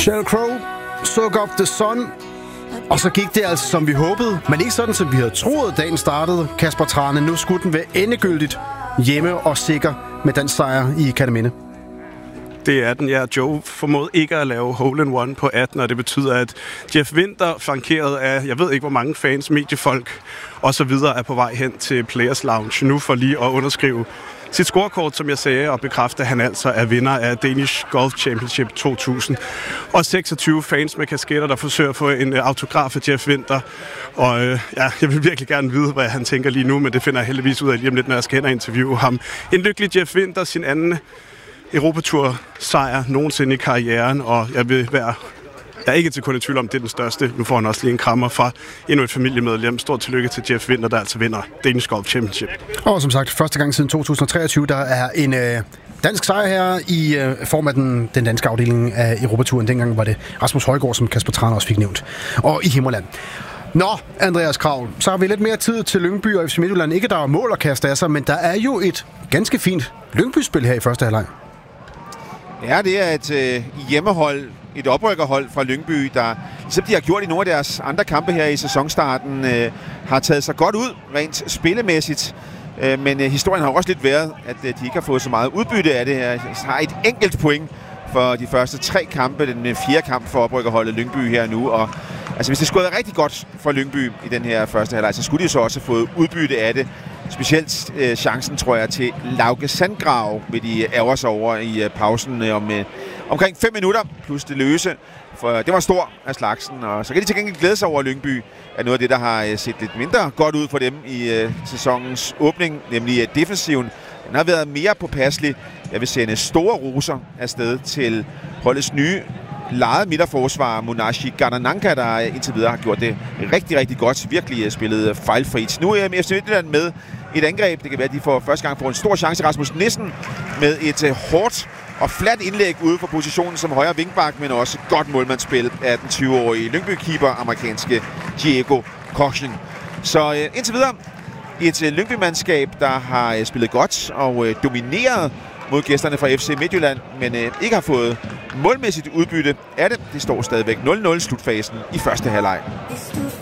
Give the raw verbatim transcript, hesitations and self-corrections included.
Sheryl Crow, Soak Up the Sun. Og så gik det altså, som vi håbede, men ikke sådan, som vi havde troet, dagen startede. Kasper Trane, nu skulle den være endegyldigt hjemme og sikker med den sejr i Kerteminde. Det er den, ja. Joe formåede ikke at lave hole in one på atten, og det betyder, at Jeff Winther, flankeret af, jeg ved ikke hvor mange fans, mediefolk og så videre, er på vej hen til Players Lounge nu for lige at underskrive sit scorekort, som jeg sagde, og bekræfte, at han altså er vinder af Danish Golf Championship to tusind. Og seksogtyve fans med kasketter, der forsøger at få en autograf af Jeff Winther. Og øh, ja, jeg vil virkelig gerne vide, hvad han tænker lige nu, men det finder jeg heldigvis ud af lige om lidt, når jeg skal hen og interviewe ham. En lykkelig Jeff Winther, sin anden Europatur-sejr nogensinde i karrieren, og jeg vil være... Jeg er ikke til kun i tvivl om, det er den største. Nu får han også lige en krammer fra endnu et familiemedlem. Stort tillykke til Jeff Winther, der altså vinder Danish Golf Championship. Og som sagt, første gang siden to tusind treogtyve, der er en øh, dansk sejr her i øh, form af den, den danske afdeling af Europaturen. Dengang var det Rasmus Højgaard, som Kasper Trane også fik nævnt. Og i Himmerland. Nå, Andreas Kraul, så har vi lidt mere tid til Lyngby og F C Midtjylland. Ikke, der er mål at kaste af sig, men der er jo et ganske fint Lyngby-spil her i første halvleg. Ja, det er et øh, hjemmehold, et oprykkerhold fra Lyngby, der, ligesom de har gjort i nogle af deres andre kampe her i sæsonstarten, øh, har taget sig godt ud, rent spillemæssigt. Øh, men øh, historien har også lidt været, at øh, de ikke har fået så meget udbytte af det her. De har et enkelt point for de første tre kampe, den øh, fjerde kamp for oprykkerholdet Lyngby her nu. Og altså, hvis det skulle være rigtig godt for Lyngby i den her første halvleg, så skulle de så også have fået udbytte af det. Specielt øh, chancen, tror jeg, til Lauke Sandgrav vil de ærger sig over i øh, pausen øh, om øh, omkring fem minutter, plus det løse. For det var stor af slagsen, og så kan de til gengæld glæde sig over Lyngby, at noget af det, der har øh, set lidt mindre godt ud for dem i øh, sæsonens åbning, nemlig øh, defensiven. Den har været mere påpasselig. Jeg vil sende store roser afsted til holdets nye lejet midterforsvar Munashi Ganananka, der indtil videre har gjort det rigtig, rigtig godt. Virkelig spillet fejlfrit. Nu er F C Midtjylland med et angreb. Det kan være, at de for første gang får en stor chance. Rasmus Nissen med et hårdt og fladt indlæg ude for positionen som højre vingbak, men også godt målmandsspil af den tyve-årige Lyngby-keeper, amerikanske Diego Kochen. Så øh, indtil videre et øh, Lyngby-mandskab, der har øh, spillet godt og øh, domineret mod gæsterne fra F C Midtjylland, men øh, ikke har fået målmæssigt udbytte af det. Det står stadigvæk nul nul slutfasen i første halvleg.